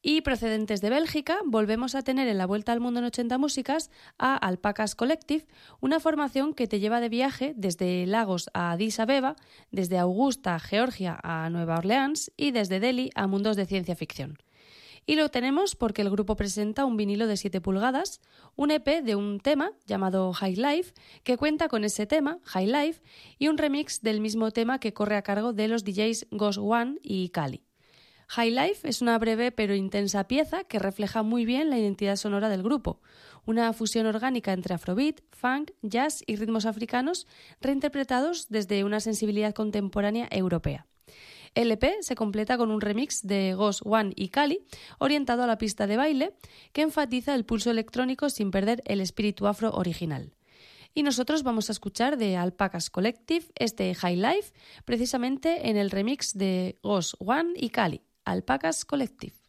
Y procedentes de Bélgica, volvemos a tener en la Vuelta al Mundo en 80 Músicas a Alpacas Collective, una formación que te lleva de viaje desde Lagos a Addis Abeba, desde Augusta, Georgia, a Nueva Orleans y desde Delhi a mundos de ciencia ficción. Y lo tenemos porque el grupo presenta un vinilo de 7 pulgadas, un EP de un tema llamado High Life, que cuenta con ese tema, High Life, y un remix del mismo tema que corre a cargo de los DJs Ghost One y Kali. High Life es una breve pero intensa pieza que refleja muy bien la identidad sonora del grupo, una fusión orgánica entre afrobeat, funk, jazz y ritmos africanos reinterpretados desde una sensibilidad contemporánea europea. El EP se completa con un remix de Ghost One y Kali orientado a la pista de baile que enfatiza el pulso electrónico sin perder el espíritu afro original. Y nosotros vamos a escuchar de Alpacas Collective este High Life precisamente en el remix de Ghost One y Kali. Alpacas Collective.